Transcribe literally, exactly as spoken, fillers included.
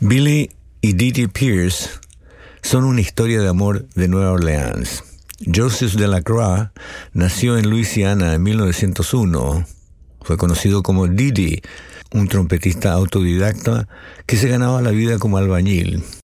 Billy y Didi Pierce son una historia de amor de Nueva Orleans. Joseph Delacroix nació en Luisiana en mil novecientos uno. Fue conocido como Didi, un trompetista autodidacta que se ganaba la vida como albañil.